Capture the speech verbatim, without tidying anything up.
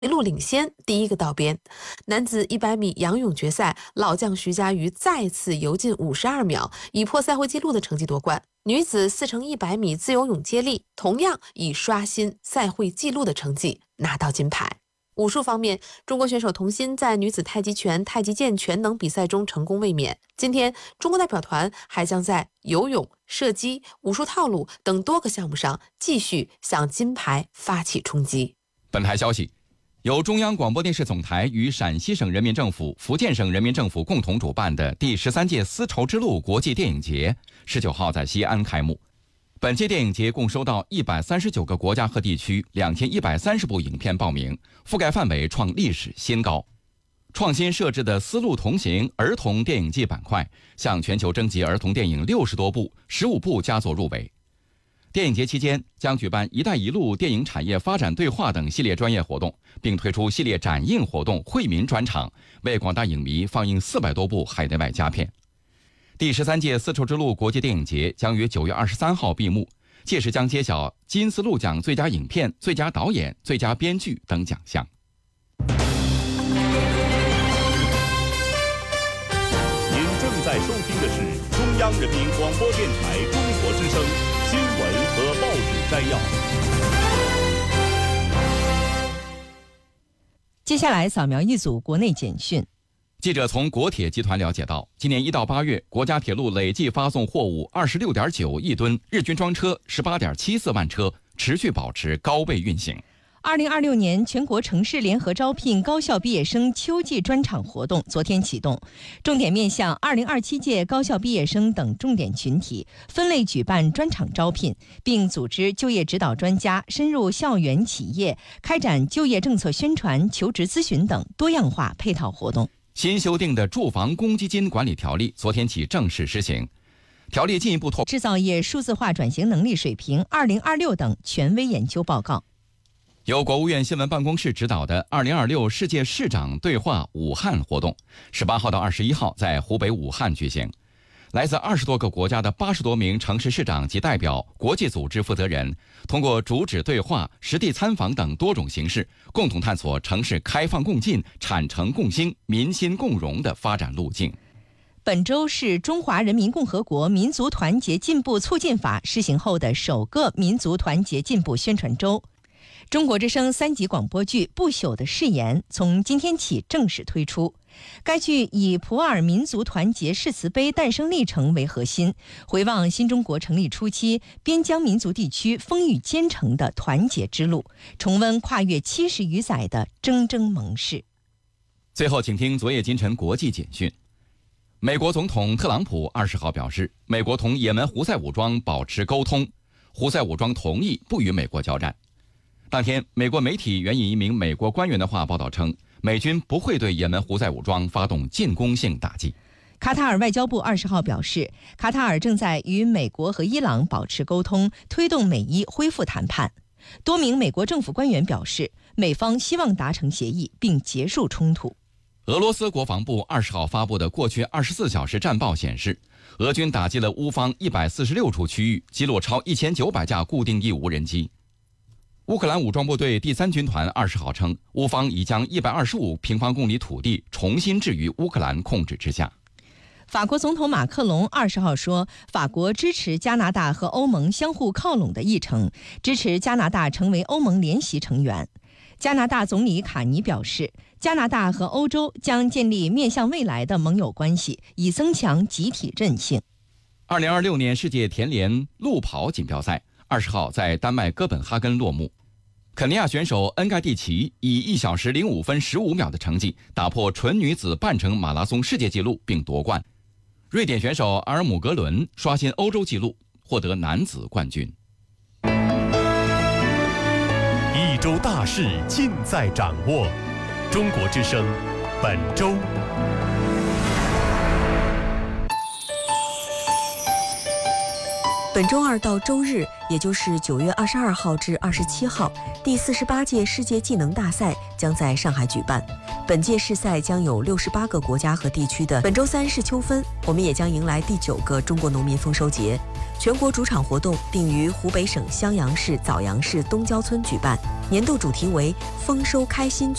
一路领先，第一个到边。男子一百米仰泳决赛，老将徐嘉余再次游进五十二秒，以破赛会纪录的成绩夺冠。女子四乘一百米自由泳接力，同样以刷新赛会纪录的成绩拿到金牌。武术方面，中国选手童欣在女子太极拳、太极剑全能比赛中成功卫冕。今天，中国代表团还将在游泳、射击、武术套路等多个项目上继续向金牌发起冲击。 本台消息，由中央广播电视总台与陕西省人民政府、福建省人民政府共同主办的第十三届丝绸之路国际电影节，十九号在西安开幕。本届电影节共收到一百三十九个国家和地区两千一百三十部影片报名，覆盖范围创历史新高。创新设置的丝路同行儿童电影季板块，向全球征集儿童电影六十多部，十五部佳作入围。电影节期间将举办“一带一路”电影产业发展对话等系列专业活动，并推出系列展映活动、惠民专场，为广大影迷放映四百多部海内外佳片。第十三届丝绸之路国际电影节将于九月二十三号闭幕，届时将揭晓金丝路奖最佳影片、最佳导演、最佳编剧等奖项。 您正在收听的是中央人民广播电台中国之声新闻和报纸摘要。 接下来扫描一组国内简讯。 记者从国铁集团了解到，今年一到八月，国家铁路累计发送货物二十六点九亿吨，日均装车十八点七四万车，持续保持高位运行。 二零二六年全国城市联合招聘高校毕业生秋季专场活动昨天启动，重点面向二零二七届高校毕业生等重点群体，分类举办专场招聘，并组织就业指导专家深入校园企业，开展就业政策宣传、求职咨询等多样化配套活动。 新修订的住房公积金管理条例昨天起正式施行，条例进一步拓制造业数字化转型能力水平二零二六等权威研究报告。 由国务院新闻办公室指导的二零二六世界市长对话武汉活动，十八号到二十一号在湖北武汉举行。来自二十多个国家的八十多名城市市长及代表、国际组织负责人，通过主旨对话、实地参访等多种形式，共同探索城市开放共进、产诚共兴、民心共荣的发展路径。 本周是中华人民共和国民族团结进步促进法施行后的首个民族团结进步宣传周。中国之声三级广播剧《不朽的誓言》从今天起正式推出。该剧以普洱民族团结誓词碑诞生历程为核心，回望新中国成立初期边疆民族地区风雨兼程的团结之路，重温跨越七十余载的铮铮盟誓。 最后，请听昨夜今晨国际简讯。美国总统特朗普二十号表示，美国同也门胡塞武装保持沟通，胡塞武装同意不与美国交战。当天，美国媒体援引一名美国官员的话报道称，美军不会对也门胡塞武装发动进攻性打击。 卡塔尔外交部二十号表示，卡塔尔正在与美国和伊朗保持沟通，推动美伊恢复谈判。多名美国政府官员表示，美方希望达成协议并结束冲突。 俄罗斯国防部二十号发布的过去二十四小时战报显示，俄军打击了乌方一百四十六处区域，击落超一千九百架固定翼无人机。乌克兰武装部队第三军团二十号称，乌方已将一百二十五平方公里土地重新置于乌克兰控制之下。 法国总统马克龙二十号说，法国支持加拿大和欧盟相互靠拢的议程，支持加拿大成为欧盟联席成员。加拿大总理卡尼表示，加拿大和欧洲将建立面向未来的盟友关系，以增强集体韧性。 二零二六年世界田联路跑锦标赛二十号在丹麦哥本哈根落幕。肯尼亚选手恩盖蒂奇以一小时零五分十五秒的成绩打破纯女子半程马拉松世界纪录并夺冠。瑞典选手阿尔姆格伦刷新欧洲纪录，获得男子冠军。 一周大事尽在掌握，中国之声本周。 本周二到周日，也就是九月二十二号至二十七号，第四十八届世界技能大赛将在上海举办。本届世赛将有六十八个国家和地区的。本周三是秋分，我们也将迎来第九个中国农民丰收节。全国主场活动并于湖北省襄阳市枣阳市东郊村举办。 年度主题为“丰收开心”。